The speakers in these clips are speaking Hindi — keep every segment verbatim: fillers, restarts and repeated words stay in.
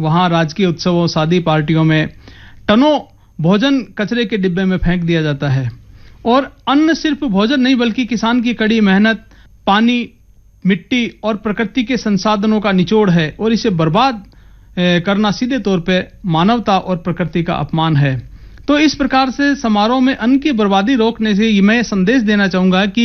वहां राजकीय उत्सवों, शादी पार्टियों में टनों भोजन कचरे के डिब्बे में फेंक दिया जाता है। और अन्न सिर्फ भोजन नहीं बल्कि किसान की कड़ी मेहनत, पानी, मिट्टी और प्रकृति के संसाधनों का निचोड़ है और इसे बर्बाद करना सीधे तौर पे मानवता और प्रकृति का अपमान है। तो इस प्रकार से समारोह में अन्न की बर्बादी रोकने से मैं संदेश देना चाहूंगा कि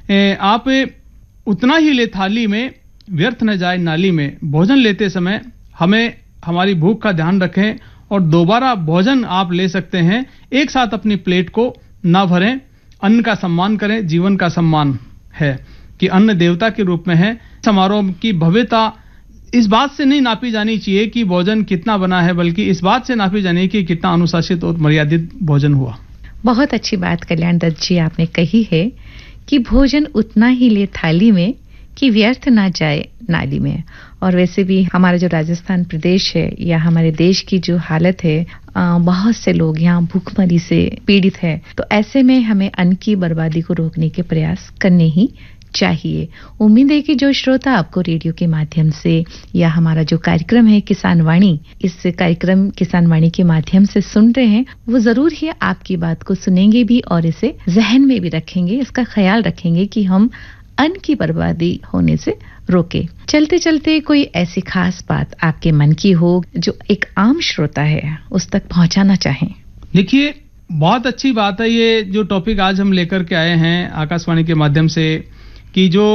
आप उतना ही ले थाली में, व्यर्थ न जाए नाली में। भोजन लेते समय हमें हमारी भूख का ध्यान रखें और दोबारा भोजन आप ले सकते हैं। एक साथ अपनी प्लेट को ना भरें। अन्न का सम्मान करें, जीवन का सम्मान है कि अन्न देवता के रूप में है। समारोह की भव्यता इस बात से नहीं नापी जानी चाहिए कि भोजन कितना बना है, बल्कि इस बात से नापी जानी कि कितना अनुशासित और मर्यादित भोजन हुआ। बहुत अच्छी बात कल्याण दत्त जी आपने कही है कि भोजन उतना ही ले थाली में कि व्यर्थ ना जाए नाली में। और वैसे भी हमारा जो राजस्थान प्रदेश है या हमारे देश की जो हालत है, बहुत से लोग यहाँ भूखमरी से पीड़ित है। तो ऐसे में हमें अन्न की बर्बादी को रोकने के प्रयास करने ही चाहिए। उम्मीद है कि जो श्रोता आपको रेडियो के माध्यम से या हमारा जो कार्यक्रम है किसान वाणी, इस कार्यक्रम किसान वाणी के माध्यम से सुन रहे हैं, वो जरूर ही आपकी बात को सुनेंगे भी और इसे जहन में भी रखेंगे, इसका ख्याल रखेंगे कि हम अन्न की बर्बादी होने से रोके। चलते चलते कोई ऐसी खास बात आपके मन की हो जो एक आम श्रोता है उस तक पहुंचाना चाहें। देखिए, बहुत अच्छी बात है ये जो टॉपिक आज हम लेकर के आए हैं आकाशवाणी के माध्यम से, कि जो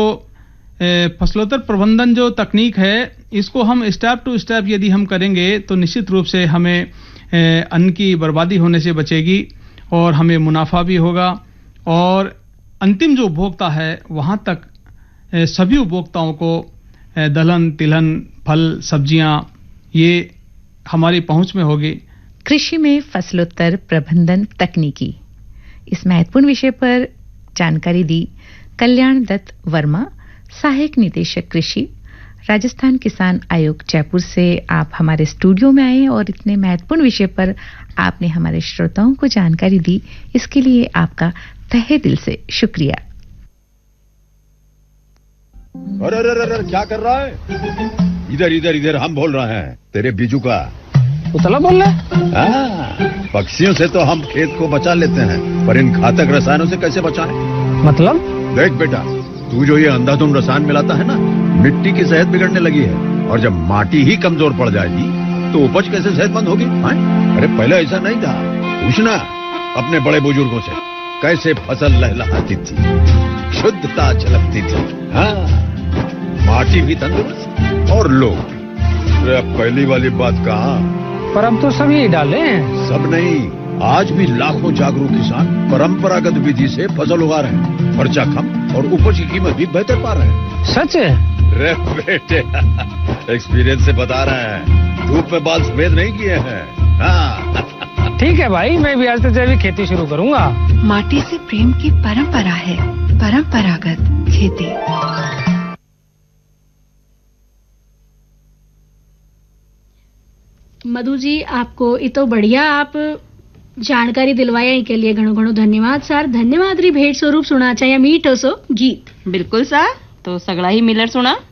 फसलोत्तर प्रबंधन जो तकनीक है, इसको हम स्टेप टू स्टेप यदि हम करेंगे तो निश्चित रूप से हमें अन्न की बर्बादी होने से बचेगी और हमें मुनाफा भी होगा। और अंतिम जो उपभोक्ता है वहां तक सभी उपभोक्ताओं को दलहन, तिलहन, फल, सब्जियां ये हमारी पहुंच में होगी। कृषि में फसलोत्तर प्रबंधन तकनीकी, इस महत्वपूर्ण विषय पर जानकारी दी कल्याण दत्त वर्मा, सहायक निदेशक कृषि, राजस्थान किसान आयोग जयपुर से आप हमारे स्टूडियो में आए और इतने महत्वपूर्ण विषय पर आपने हमारे श्रोताओं को जानकारी दी। इसके लिए आपका तहे दिल से शुक्रिया। अरे अरे अरे क्या कर रहा है? इधर इधर इधर हम बोल रहे हैं तेरे बीजू का। उतला बोल रहा है? पक्षियों से तो हम खेत को बचा लेते हैं, पर इन घातक रसायनों से कैसे बचाएं? मतलब? देख बेटा, तू जो ये अंधाधुंध रसायन मिलाता है ना, मिट्टी की सेहत बिगड़ने लगी है। और जब माटी ही कमजोर पड़ जाएगी तो उपज कैसे सेहतमंद होगी? अरे पहले ऐसा नहीं था। पूछना अपने बड़े बुजुर्गों से, कैसे फसल लहलहाती थी, शुद्धता झलकती थी। हाँ, माटी भी तंदुरुस्त और लोग। पहली वाली बात कहाँ? पर अब तो सभी डाले हैं। सब नहीं, आज भी लाखों जागरूक किसान परंपरागत विधि से फसल उगा रहे हैं। खर्चा कम और उपज की कीमत भी बेहतर पा रहे हैं। सच है? रे बेटे, एक्सपीरियंस से बता रहे हैं, धूप में बाल सफेद नहीं किए हैं। हाँ। ठीक है भाई, मैं भी आज से जैविक खेती शुरू करूंगा। माटी से प्रेम की परंपरा है परंपरागत खेती। मधु जी, आपको इतो बढ़िया आप जानकारी दिलवाया के लिए घणो घणो धन्यवाद सर। धन्यवाद री भेट स्वरूप सुना चाहिए मीठो सो गीत। बिल्कुल सर, तो सगड़ा ही मिलर सुना।